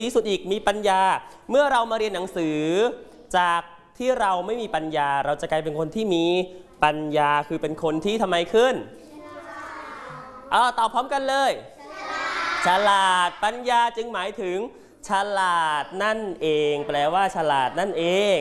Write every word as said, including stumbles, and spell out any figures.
ที่สุดอีกมีปัญญาเมื่อเรามาเรียนหนังสือจากที่เราไม่มีปัญญาเราจะกลายเป็นคนที่มีปัญญาคือเป็นคนที่ทำไมขึ้นเออตอบพร้อมกันเลยฉลาดปัญญาจึงหมายถึงฉลาดนั่นเองแปลว่าฉลาดนั่นเอง